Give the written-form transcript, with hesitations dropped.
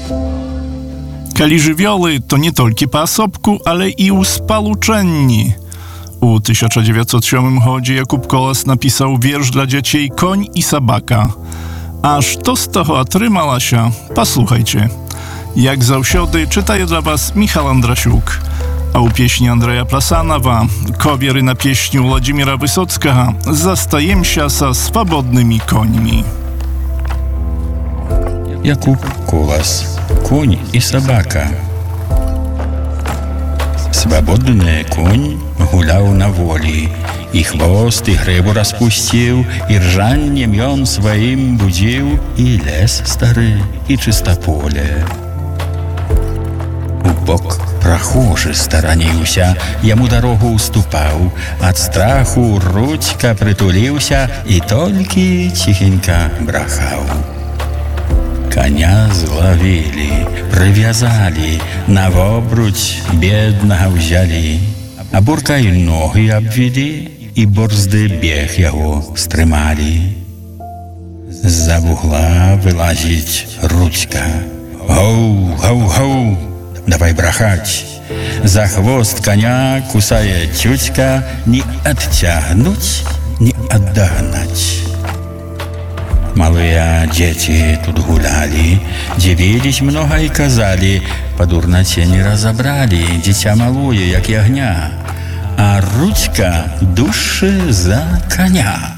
Kali żywioły to nie tylko po asobku, ale i u spaluczenni. U 1907 chodzie Jakub Kolas napisał wiersz dla dzieci Koń i Sabaka. Aż to z toho otrymala się, posłuchajcie. Jak zawsiody czytaje dla was Michał Andrasiuk. A u pieśni Andrzeja Prasanowa, kowiery na pieśniu Władimira Wysockiego, zastajem się sa swobodnymi końmi. Jakub Kolas. Конь и собака. Свободный конь гулял на воле, и хвост, и гриву распустил, и ржаньем он своим будил, и лес старый, и чистополе. Убок прохожий сторонился, ему дорогу уступал, от страху ручка притулился, и только тихенько брахал. Коня зловили, привязали, на обруч бедного взяли, а буркой ноги обвели, и борзды бег его стремали. За бугла вылазит ручка. Гоу, гоу, гоу, давай брахать. За хвост коня кусает тютька, не оттягнуть, не отдогнать. Малые дети тут гуляли, дивились много и казали, по дурноте не разобрали, дитя малое, як ягня, а ручка дужче за коня.